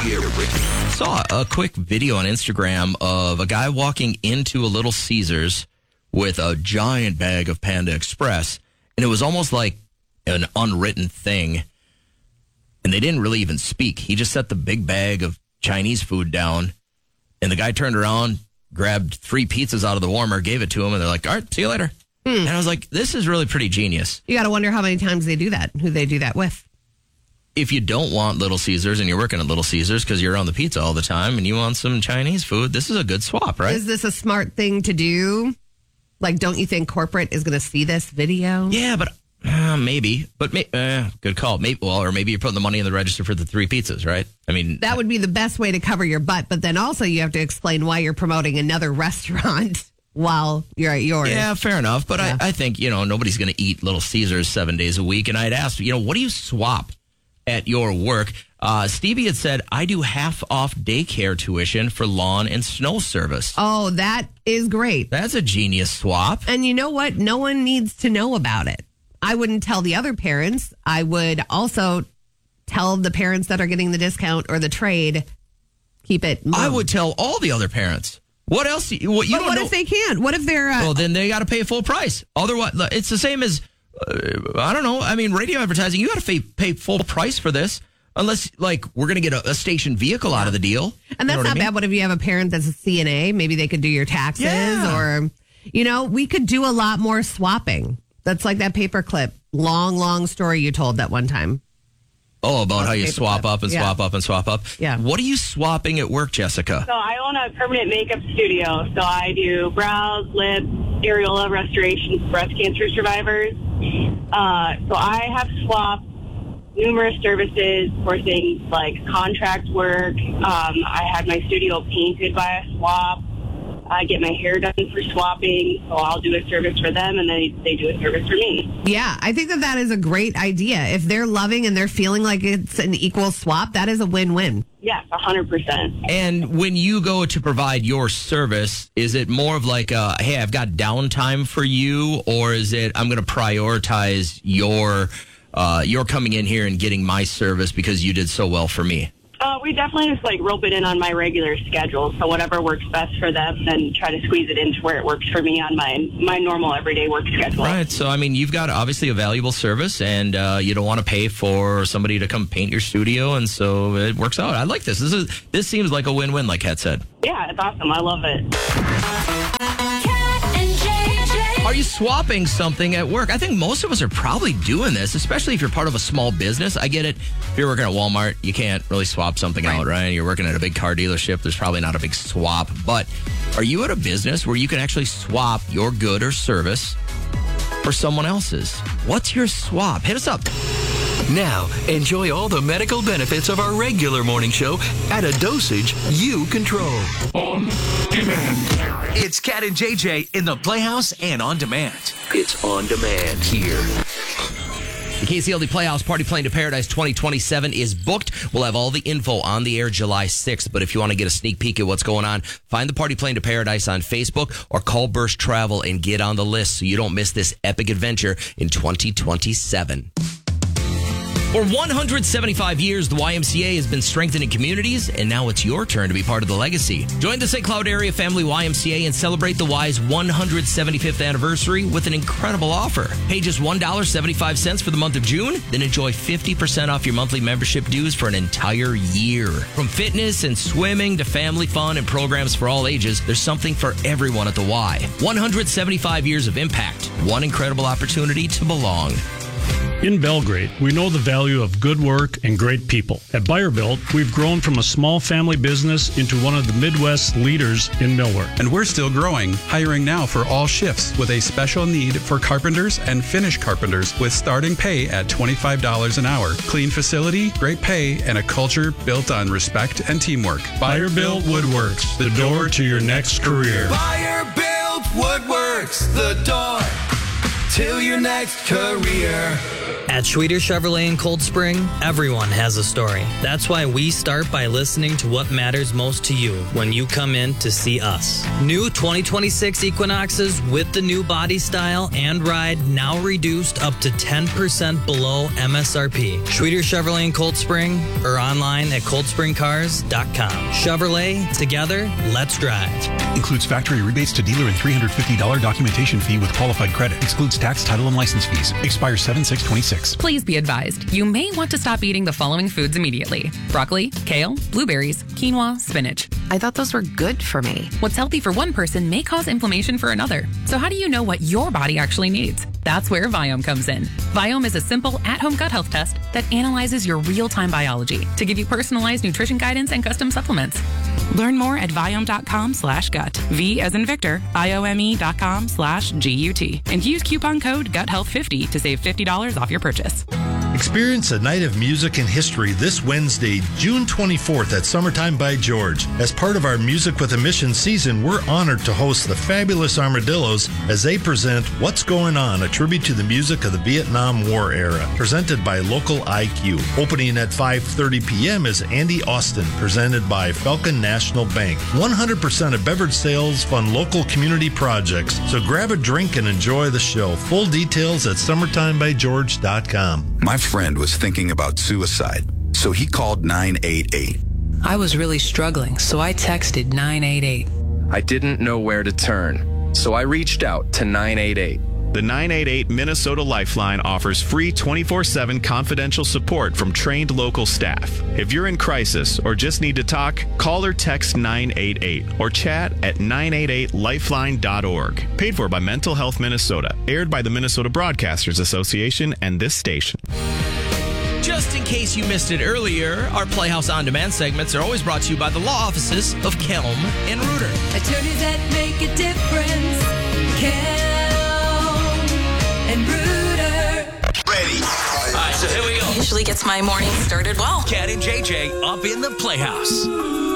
here. Saw a quick video on Instagram of a guy walking into a Little Caesars with a giant bag of Panda Express, and it was almost like an unwritten thing, and they didn't really even speak. He just set the big bag of Chinese food down, and the guy turned around, grabbed 3 pizzas out of the warmer, gave it to him, and they're like, all right, see you later. And I was like, this is really pretty genius. You got to wonder how many times they do that, who they do that with. If you don't want Little Caesars and you're working at Little Caesars because you're on the pizza all the time and you want some Chinese food, this is a good swap, right? Is this a smart thing to do? Like, don't you think corporate is going to see this video? Yeah, but maybe. But good call. Maybe, or maybe you're putting the money in the register for the 3 pizzas, right? I mean, that would be the best way to cover your butt. But then also you have to explain why you're promoting another restaurant while you're at yours. Yeah, fair enough. But yeah. I think, nobody's going to eat Little Caesars 7 days a week. And I'd asked, what do you swap at your work? Stevie had said, I do half off daycare tuition for lawn and snow service. Oh, that is great. That's a genius swap. And you know what? No one needs to know about it. I wouldn't tell the other parents. I would also tell the parents that are getting the discount or the trade, keep it moved. I would tell all the other parents. What else? What if they can't? What if they're... well, then they got to pay full price. Otherwise, it's the same as, I don't know. I mean, radio advertising, you got to pay full price for this. Unless, we're going to get a station vehicle out of the deal. And that's not bad. What if you have a parent that's a CNA? Maybe they could do your taxes. Yeah. Or, we could do a lot more swapping. That's like that paperclip. Long story you told that one time. Oh, about how you swap up and swap up and swap up. Yeah. What are you swapping at work, Jessica? So I own a permanent makeup studio. So I do brows, lips, areola restoration for breast cancer survivors. So I have swapped numerous services for things like contract work. I had my studio painted by a swap. I get my hair done for swapping, so I'll do a service for them, and then they do a service for me. Yeah, I think that is a great idea. If they're loving and they're feeling like it's an equal swap, that is a win-win. Yes, 100%. And when you go to provide your service, is it more of like, hey, I've got downtime for you, or is it I'm going to prioritize your coming in here and getting my service because you did so well for me? We definitely just rope it in on my regular schedule. So whatever works best for them, then try to squeeze it into where it works for me on my normal everyday work schedule. Right. So, I mean, you've got obviously a valuable service, and you don't want to pay for somebody to come paint your studio, and so it works out. I like this. This seems like a win-win, like Kat said. Yeah, it's awesome. I love it. Are you swapping something at work? I think most of us are probably doing this, especially if you're part of a small business. I get it. If you're working at Walmart, you can't really swap something out, right? You're working at a big car dealership. There's probably not a big swap. But are you at a business where you can actually swap your good or service for someone else's? What's your swap? Hit us up. Now, enjoy all the medical benefits of our regular morning show at a dosage you control. On demand. It's Kat and JJ in the Playhouse and on demand. It's on demand here. The KCLD Playhouse Party Plane to Paradise 2027 is booked. We'll have all the info on the air July 6th. But if you want to get a sneak peek at what's going on, find the Party Plane to Paradise on Facebook or call Burst Travel and get on the list so you don't miss this epic adventure in 2027. For 175 years, the YMCA has been strengthening communities, and now it's your turn to be part of the legacy. Join the St. Cloud Area Family YMCA and celebrate the Y's 175th anniversary with an incredible offer. Pay just $1.75 for the month of June, then enjoy 50% off your monthly membership dues for an entire year. From fitness and swimming to family fun and programs for all ages, there's something for everyone at the Y. 175 years of impact, one incredible opportunity to belong. In Belgrade, we know the value of good work and great people. At Buyer-Built, we've grown from a small family business into one of the Midwest leaders in millwork. And we're still growing, hiring now for all shifts with a special need for carpenters and finish carpenters with starting pay at $25 an hour. Clean facility, great pay, and a culture built on respect and teamwork. Buyer-Built Woodworks, the door to your next career. Buyer-Built Woodworks, the door to your next career. At Schweeter Chevrolet in Cold Spring, everyone has a story. That's why we start by listening to what matters most to you when you come in to see us. New 2026 Equinoxes with the new body style and ride now reduced up to 10% below MSRP. Schweeter Chevrolet in Cold Spring or online at coldspringcars.com. Chevrolet, together, let's drive. Includes factory rebates to dealer and $350 documentation fee with qualified credit. Excludes tax, title, and license fees. Expires 7/6/26. Please be advised, you may want to stop eating the following foods immediately: broccoli, kale, blueberries, quinoa, spinach. I thought those were good for me. What's healthy for one person may cause inflammation for another. So how do you know what your body actually needs? That's where Viome comes in. Viome is a simple at-home gut health test that analyzes your real-time biology to give you personalized nutrition guidance and custom supplements. Learn more at Viome.com/gut. V as in Victor, IOME.com/GUT. And use coupon code GUTHEALTH50 to save $50 off your purchase. Experience a night of music and history this Wednesday, June 24th at Summertime by George. As part of our Music with a Mission season, we're honored to host the Fabulous Armadillos as they present What's Going On, a tribute to the music of the Vietnam War era, presented by Local IQ. Opening at 5:30 p.m. is Andy Austin, presented by Falcon National Bank. 100% of beverage sales fund local community projects, so grab a drink and enjoy the show. Full details at summertimebygeorge.com. My friend was thinking about suicide, so he called 988. I was really struggling, so I texted 988. I didn't know where to turn, so I reached out to 988. The 988 Minnesota Lifeline offers free 24/7 confidential support from trained local staff. If you're in crisis or just need to talk, call or text 988 or chat at 988lifeline.org. Paid for by Mental Health Minnesota. Aired by the Minnesota Broadcasters Association and this station. Just in case you missed it earlier, our Playhouse On Demand segments are always brought to you by the law offices of Kelm and Reuter. Attorneys that make a difference. Kelm and Reuter. Ready. All right, so here we go. Usually gets my morning started well. Cat and JJ up in the Playhouse.